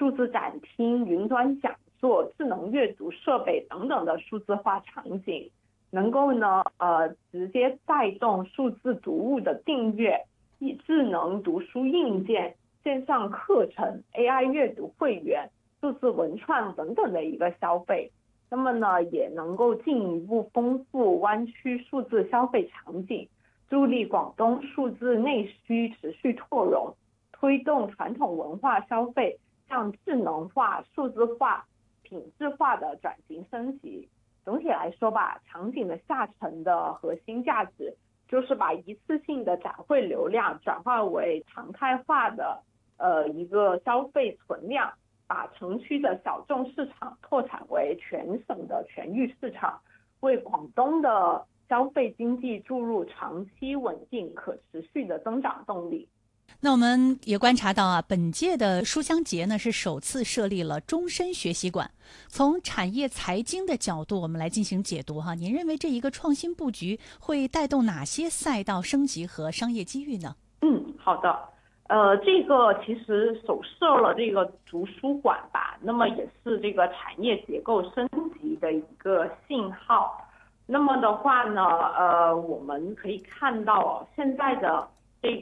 数字展厅、云端讲座、智能阅读设备等等的数字化场景，能够呢直接带动数字读物的订阅、智能读书硬件、线上课程、AI 阅读会员、数字文创等等的一个消费。那么呢，也能够进一步丰富湾区数字消费场景，助力广东数字内需持续拓容，推动传统文化消费向智能化、数字化、品质化的转型升级。总体来说吧，场景的下沉的核心价值就是把一次性的展会流量转化为常态化的一个消费存量，把城区的小众市场拓展为全省的全域市场，为广东的消费经济注入长期稳定可持续的增长动力。 那我们也观察到本届的书香节呢是首次设立了终身学习馆。从产业财经的角度，我们来进行解读您认为这一个创新布局会带动哪些赛道升级和商业机遇呢？ 好的。这个其实首设了这个读书馆吧，那么也是这个产业结构升级的一个信号。那么的话呢，我们可以看到现在的这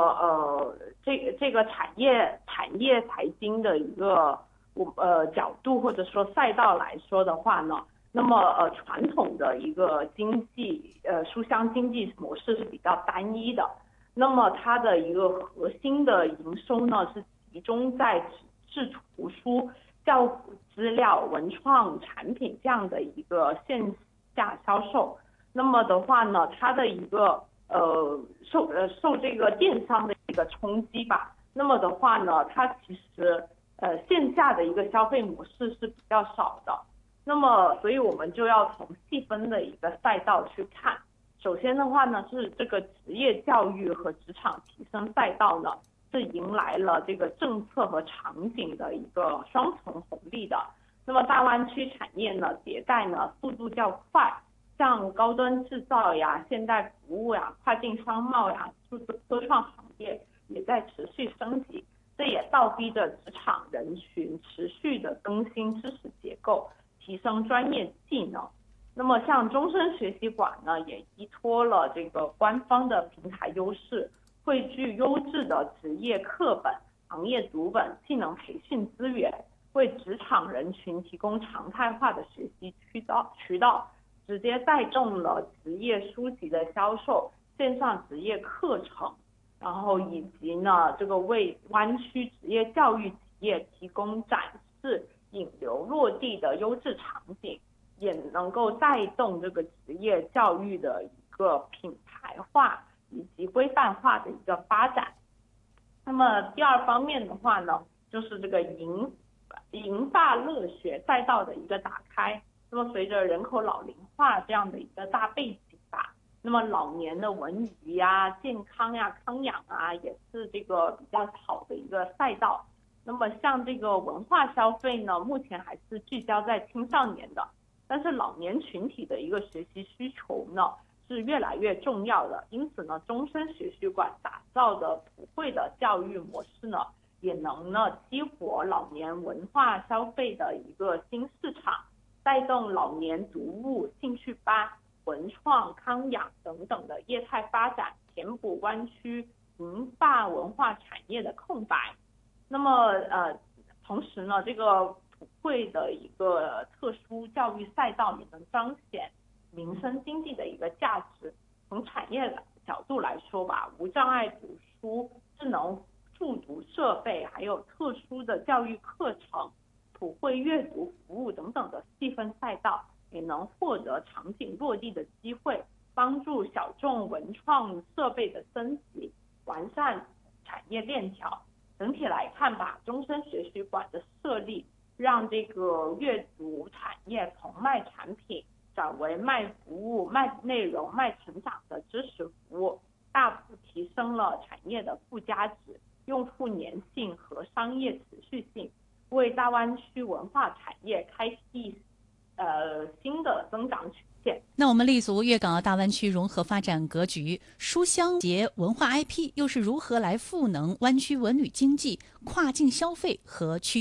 个产业财经的一个角度或者说赛道来说的话呢，那么传统的一个经济书香经济模式是比较单一的。那么它的一个核心的营收呢，是集中在纸质图书、教辅资料、文创产品这样的一个线下销售。那么的话呢，它的一个受这个电商的一个冲击吧。那么的话呢，它其实线下的一个消费模式是比较少的。那么所以我们就要从细分的一个赛道去看。首先的话呢，是这个职业教育和职场提升赛道呢，是迎来了这个政策和场景的一个双重红利的。那么大湾区产业呢，迭代呢速度较快，像高端制造呀、现代服务呀、跨境商贸呀、数字科创行业也在持续升级，这也倒逼着职场人群持续的更新知识结构，提升专业技能。那么像终身学习馆呢，也依托了这个官方的平台优势，汇聚优质的职业课本、行业读本、技能培训资源，为职场人群提供常态化的学习渠道，直接带动了职业书籍的销售、线上职业课程，然后以及呢这个为湾区职业教育企业提供展示、引流落地的优质场景。也能够带动这个职业教育的一个品牌化以及规范化的一个发展。那么第二方面的话呢，就是这个银发乐学赛道的一个打开。那么随着人口老龄化这样的一个大背景吧，那么老年的文娱呀、健康呀、康养啊，也是这个比较好的一个赛道。那么像这个文化消费呢，目前还是聚焦在青少年的。但是老年群体的一个学习需求呢是越来越重要的，因此呢，终身学习馆打造的普惠的教育模式呢，也能呢激活老年文化消费的一个新市场，带动老年读物、兴趣班、文创、康养等等的业态发展，填补湾区银发文化产业的空白。那么同时呢，这个会的一个特殊教育赛道也能彰显民生经济的一个价值。从产业的角度来说吧，无障碍读书、智能助读设备，还有特殊的教育课程、普惠阅读服务等等的细分赛道，也能获得场景落地的机会，帮助小众文创设备的升级，完善产业链条。整体来看吧，终身学习馆的设立让这个阅读产业从卖产品转为卖服务、卖内容、卖成长的知识服务，大幅提升了产业的附加值、用户粘性和商业持续性，为大湾区文化产业开辟新的增长曲线。 那我们立足粤港澳大湾区融合发展格局，书香节文化 IP 又是如何来赋能湾区文旅经济、跨境消费和区